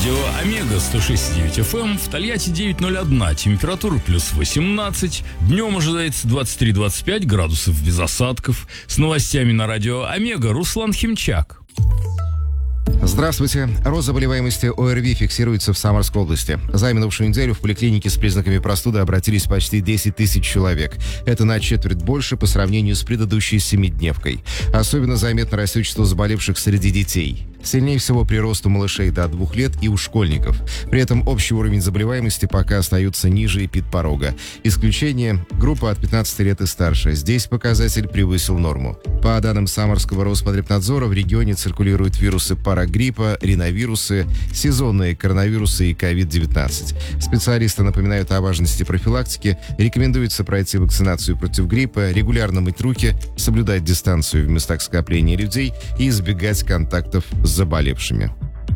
Радио Омега 106.9 FM, в Тольятти 9.01, температура плюс 18, днем ожидается 23-25 градусов без осадков. С новостями на Радио Омега Руслан Химчак. Здравствуйте. Рост заболеваемости ОРВИ фиксируется в Самарской области. За минувшую неделю в поликлинике с признаками простуды обратились почти 10 тысяч человек. Это на четверть больше по сравнению с предыдущей 7-дневкой. Особенно заметно растет число заболевших среди детей. Сильнее всего прирост у малышей до 2 лет и у школьников. При этом общий уровень заболеваемости пока остается ниже эпидпорога. Исключение – группа от 15 лет и старше. Здесь показатель превысил норму. По данным Самарского Роспотребнадзора, в регионе циркулируют вирусы парагриппа, риновирусы, сезонные коронавирусы и COVID-19. Специалисты напоминают о важности профилактики, рекомендуется пройти вакцинацию против гриппа, регулярно мыть руки, соблюдать дистанцию в местах скопления людей и избегать контактов с заболевшими.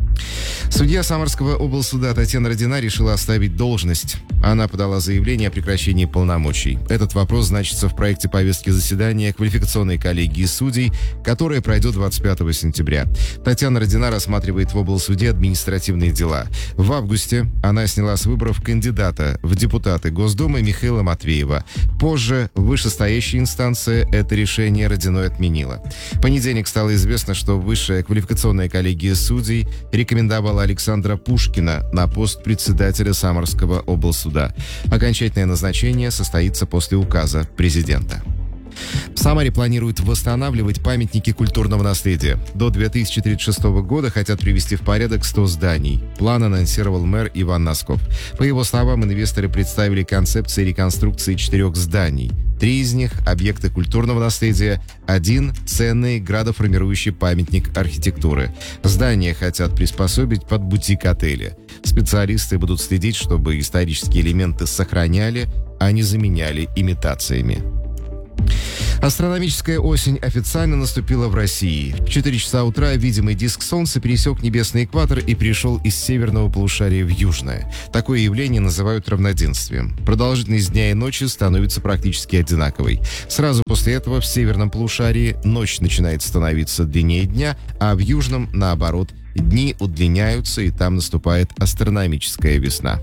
Судья Самарского облсуда Татьяна Родина решила оставить должность. Она подала заявление о прекращении полномочий. Этот вопрос значится в проекте повестки заседания квалификационной коллегии судей, которая пройдет 25 сентября. Татьяна Родина рассматривает в облсуде административные дела. В августе она сняла с выборов кандидата в депутаты Госдумы Михаила Матвеева. Позже вышестоящая инстанция это решение Родиной отменила. В понедельник стало известно, что Высшая квалификационная коллегия судей рекомендовала Александра Пушкина на пост председателя Самарского облсуда. Окончательное назначение состоится после указа президента. В Самаре планируют восстанавливать памятники культурного наследия. До 2036 года хотят привести в порядок 100 зданий. План анонсировал мэр Иван Носков. По его словам, инвесторы представили концепции реконструкции 4 зданий. 3 из них – объекты культурного наследия, 1 – ценный градоформирующий памятник архитектуры. Здания хотят приспособить под бутик-отели. Специалисты будут следить, чтобы исторические элементы сохраняли, а не заменяли имитациями. Астрономическая осень официально наступила в России. В 4 часа утра видимый диск Солнца пересек небесный экватор и перешел из северного полушария в южное. Такое явление называют равноденствием. Продолжительность дня и ночи становится практически одинаковой. Сразу после этого в северном полушарии ночь начинает становиться длиннее дня, а в южном, наоборот, дни удлиняются, и там наступает астрономическая весна.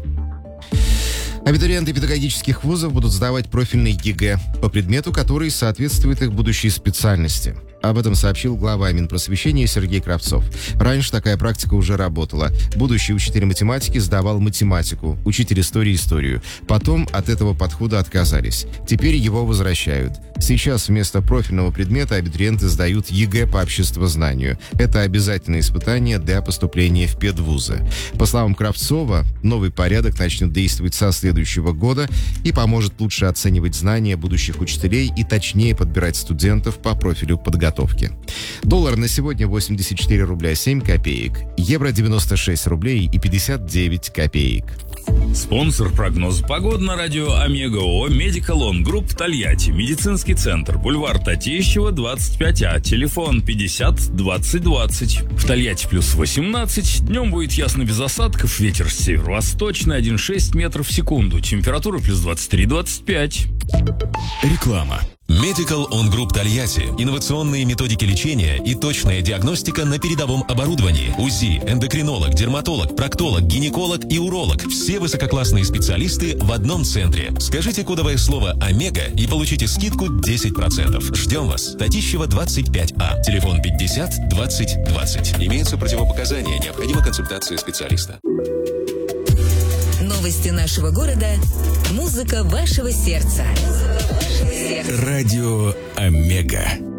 Абитуриенты педагогических вузов будут сдавать профильный ЕГЭ по предмету, который соответствует их будущей специальности. Об этом сообщил глава Минпросвещения Сергей Кравцов. Раньше такая практика уже работала. Будущий учитель математики сдавал математику, учитель истории – историю. Потом от этого подхода отказались. Теперь его возвращают. Сейчас вместо профильного предмета абитуриенты сдают ЕГЭ по обществознанию. Это обязательное испытание для поступления в педвузы. По словам Кравцова, новый порядок начнет действовать со следующего года и поможет лучше оценивать знания будущих учителей и точнее подбирать студентов по профилю подготовки. Доллар на сегодня 84 рубля 7 копеек, евро 96 рублей и 59 копеек. Спонсор прогноза погоды на Радио Омега ООО «Медикал Он Групп» Тольятти. Медицинский центр. Бульвар Татищева, 25А. Телефон 50 20 20. В Тольятти плюс 18. Днем будет ясно без осадков. Ветер северо-восточный 1,6 метров в секунду. Температура плюс 23-25. Реклама. Medical On Group Тольятти. Инновационные методики лечения и точная диагностика на передовом оборудовании. УЗИ, эндокринолог, дерматолог, проктолог, гинеколог и уролог. Все высококлассные специалисты в одном центре. Скажите кодовое слово «Омега» и получите скидку 10%. Ждем вас. Татищева, 25А. Телефон 50 20 20. Имеются противопоказания. Необходима консультация специалиста. Новости нашего города. Музыка вашего сердца. Радио Омега.